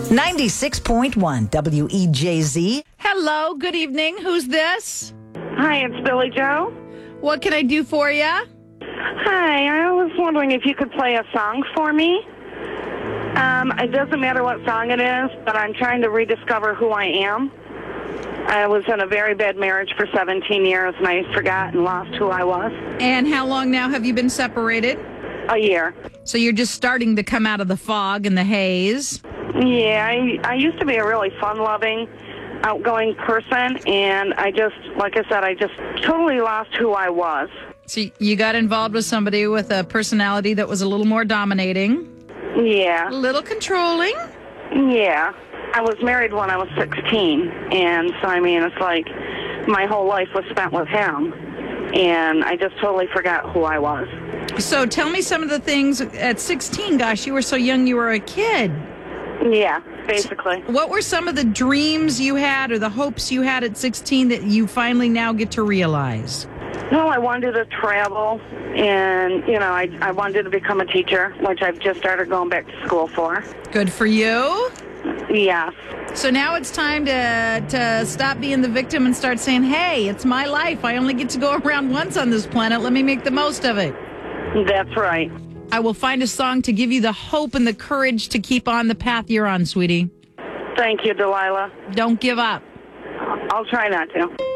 96.1 WEJZ. Hello, good evening. Who's this? Hi, it's Billy Joe. What can I do for you? Hi, I was wondering if you could play a song for me. It doesn't matter what song it is, but I'm trying to rediscover who I am. I was in a very bad marriage for 17 years, and I forgot and lost who I was. And how long now have you been separated? A year. So you're just starting to come out of the fog and the haze. Yeah, I used to be a really fun-loving, outgoing person, and I just totally lost who I was. So you got involved with somebody with a personality that was a little more dominating. Yeah. A little controlling. Yeah. I was married when I was 16, and so, it's like my whole life was spent with him, and I just totally forgot who I was. So tell me some of the things at 16. Gosh, you were so young, you were a kid. Yeah, basically. What were some of the dreams you had or the hopes you had at 16 that you finally now get to realize? Well, I wanted to travel, and, I wanted to become a teacher, which I've just started going back to school for. Good for you. Yes. So now it's time to stop being the victim and start saying, hey, it's my life. I only get to go around once on this planet. Let me make the most of it. That's right. I will find a song to give you the hope and the courage to keep on the path you're on, sweetie. Thank you, Delilah. Don't give up. I'll try not to.